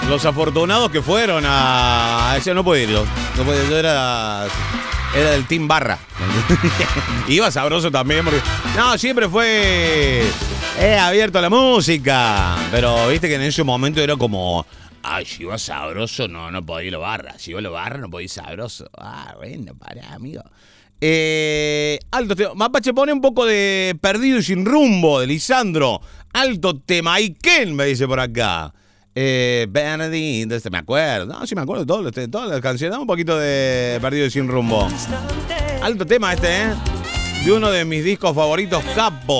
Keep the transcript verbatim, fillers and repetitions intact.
los afortunados que fueron a... a ese no puedo ir, yo. No puedo, yo era... Era del Team Barra. Iba sabroso también porque... No, siempre fue... Eh, abierto a la música. Pero viste que en ese momento era como... Ay, si iba sabroso, no, no podía ir a Barra. Si iba a la Barra, no podía ir sabroso. Ah, bueno, pará, amigo. Eh, alto tema. Mapache, pone un poco de Perdido y Sin Rumbo, de Lisandro. Alto tema. ¿Y quién me dice por acá? Eh, Benedict, este, me acuerdo. No, sí me acuerdo de todo, de todas las canciones. Dame un poquito de Perdido y Sin Rumbo. Alto tema este, ¿eh? De uno de mis discos favoritos, Capo.